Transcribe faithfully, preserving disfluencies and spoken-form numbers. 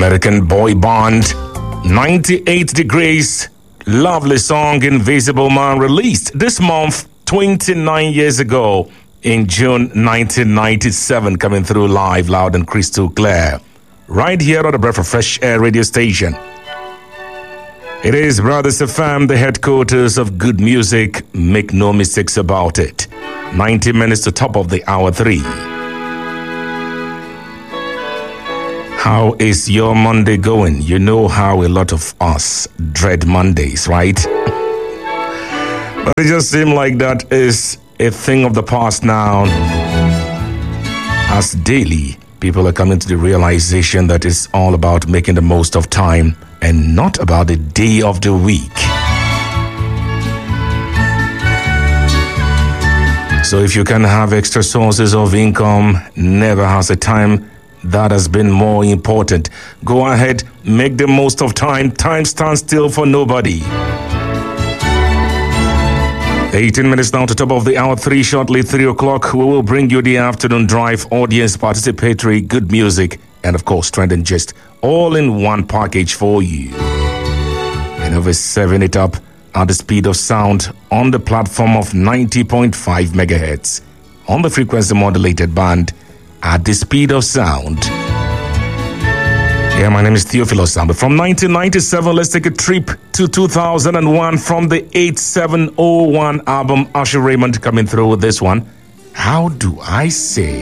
American boy band, ninety-eight Degrees, lovely song Invisible Man, released this month, twenty-nine years ago in June nineteen ninety-seven, coming through live, loud and crystal clear, right here on the Breath of Fresh Air radio station. It is Brothers F M, the headquarters of good music, make no mistakes about it. ninety minutes to top of the hour three. How is your Monday going? You know how a lot of us dread Mondays, right? But it just seems like that is a thing of the past now. As daily, people are coming to the realization that it's all about making the most of time and not about the day of the week. So if you can have extra sources of income, never has a time that has been more important. Go ahead, make the most of time. Time stands still for nobody. eighteen minutes now to top of the hour three. Shortly, three o'clock, we will bring you the afternoon drive, audience participatory, good music, and of course, trend and gist, all in one package for you. And over seven it up at the speed of sound on the platform of ninety point five megahertz on the frequency modulated band at the speed of sound. Yeah, my name is Theophilus Sambe. From nineteen ninety-seven, let's take a trip to two thousand one from the eighty-seven oh one album. Usher Raymond coming through with this one. How do I say?